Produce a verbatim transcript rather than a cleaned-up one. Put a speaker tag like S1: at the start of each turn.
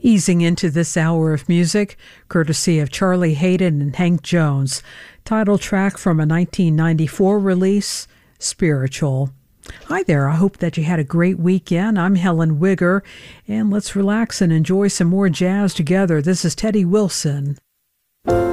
S1: Easing into this hour of music, courtesy of Charlie Haden and Hank Jones, title track from a nineteen ninety-four release, Spiritual. Hi there, I hope that you had a great weekend. I'm Helen Wigger, and let's relax and enjoy some more jazz together. This is Teddy Wilson.